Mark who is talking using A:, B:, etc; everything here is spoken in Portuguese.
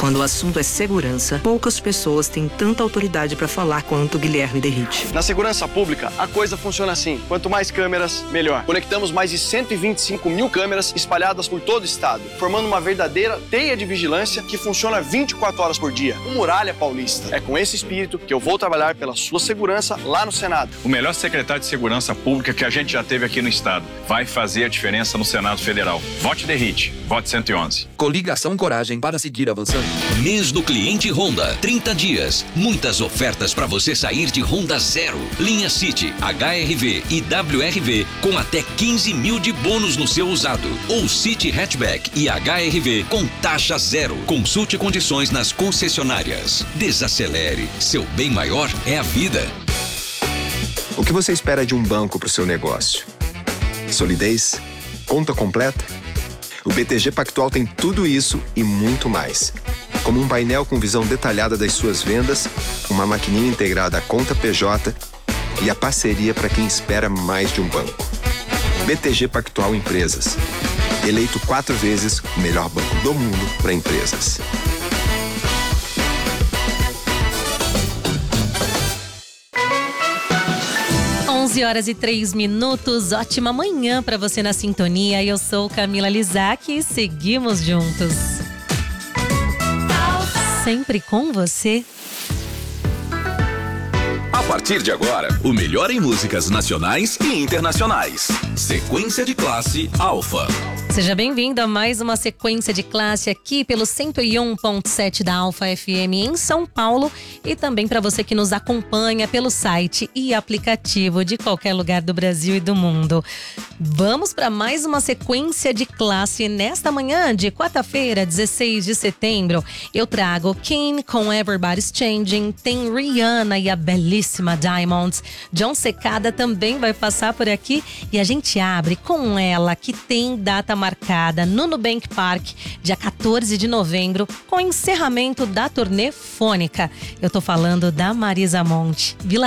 A: Quando o assunto é segurança, poucas pessoas têm tanta autoridade para falar quanto Guilherme Derrite.
B: Na segurança pública, a coisa funciona assim. Quanto mais câmeras, melhor. Conectamos mais de 125 mil câmeras espalhadas por todo o estado, formando uma verdadeira teia de vigilância que funciona 24 horas por dia. O Muralha Paulista. É com esse espírito que eu vou trabalhar pela sua segurança lá no Senado.
C: O melhor secretário de segurança pública que a gente já teve aqui no estado. Vai fazer a diferença no Senado Federal. Vote Derrite. Vote 111.
D: Coligação Coragem para seguir avançando.
E: Mês do cliente Honda. 30 dias. Muitas ofertas para você sair de Honda zero. Linha City, HRV e WRV com até 15 mil de bônus no seu usado. Ou City Hatchback e HRV com taxa zero. Consulte condições nas concessionárias. Desacelere. Seu bem maior é a vida.
F: O que você espera de um banco para o seu negócio? Solidez? Conta completa? O BTG Pactual tem tudo isso e muito mais. Como um painel com visão detalhada das suas vendas, uma maquininha integrada à conta PJ e a parceria para quem espera mais de um banco. BTG Pactual Empresas. Eleito 4 vezes o melhor banco do mundo para empresas.
G: Horas e 3 minutos, ótima manhã para você na sintonia. Eu sou Camila Lizac e seguimos juntos. Sempre com você.
E: A partir de agora, o melhor em músicas nacionais e internacionais. Sequência de classe Alfa.
G: Seja bem-vindo a mais uma sequência de classe aqui pelo 101.7 da Alfa FM em São Paulo e também para você que nos acompanha pelo site e aplicativo de qualquer lugar do Brasil e do mundo. Vamos para mais uma sequência de classe nesta manhã de quarta-feira, 16 de setembro. Eu trago King com Everybody's Changing, tem Rihanna e a belíssima Diamonds. John Secada também vai passar por aqui e a gente abre com ela que tem data marcada no Nubank Park, dia 14 de novembro, com o encerramento da turnê fônica. Eu tô falando da Marisa Monte.